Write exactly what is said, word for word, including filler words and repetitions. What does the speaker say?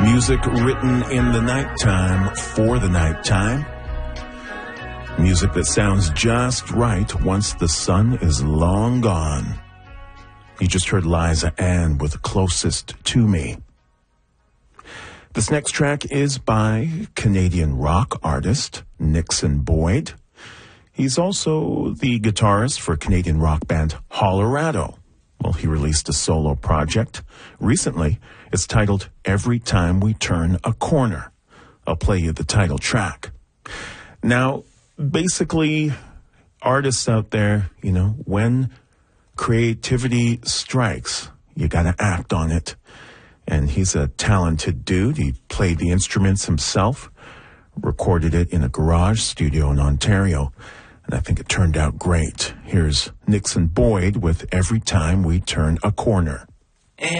Music written in the nighttime for the nighttime. Music that sounds just right once the sun is long gone. You just heard Liza Ann with Closest to Me. This next track is by Canadian rock artist Nixon Boyd. He's also the guitarist for Canadian rock band Hollerado. Well, he released a solo project recently. It's titled Every Time We Turn a Corner. I'll play you the title track. Now, basically, artists out there, you know, when creativity strikes, you got to act on it. And he's a talented dude. He played the instruments himself, recorded it in a garage studio in Ontario, and I think it turned out great. Here's Nixon Boyd with Every Time We Turn a Corner.